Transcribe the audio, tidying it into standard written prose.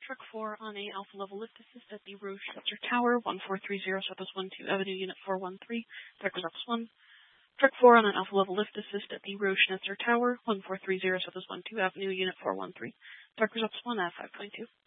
Truck 4 on a Alpha Level Lift Assist at the Rochester Tower, 1430 Southwest 12 Avenue, Unit 413, Truck Results 1. Truck 4 on an Alpha Level Lift Assist at the Rochester Tower, 1430 Southwest 12 Avenue, Unit 413, Truck Results 1 at 5.2.